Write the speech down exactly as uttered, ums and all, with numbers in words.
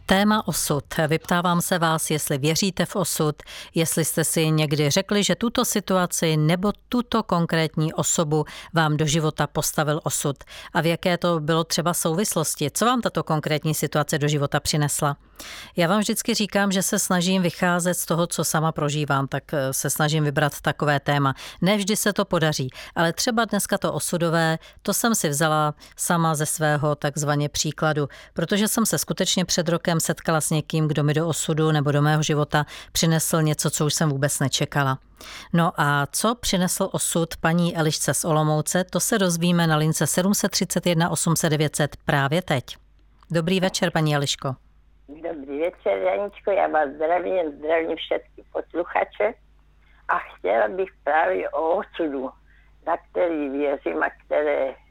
Téma osud. Vyptávám se vás, jestli věříte v osud, jestli jste si někdy řekli, že tuto situaci nebo tuto konkrétní osobu vám do života postavil osud a v jaké to bylo třeba souvislosti. Co vám tato konkrétní situace do života přinesla? Já vám vždycky říkám, že se snažím vycházet z toho, co sama prožívám, tak se snažím vybrat takové téma. Ne vždy se to podaří, ale třeba dneska to osudové, to jsem si vzala sama ze svého takzvaně příkladu, protože jsem se skutečně před rokem setkala s někým, kdo mi do osudu nebo do mého života přinesl něco, co už jsem vůbec nečekala. No a co přinesl osud paní Elišce z Olomouce, to se dozvíme na lince sedm set třicet jedna osm set devět set právě teď. Dobrý večer, paní Eliško. Dobrý večer, Janičko, já vás zdravím, zdravím všetky posluchače a chtěla bych právě o osudu, na který věřím a které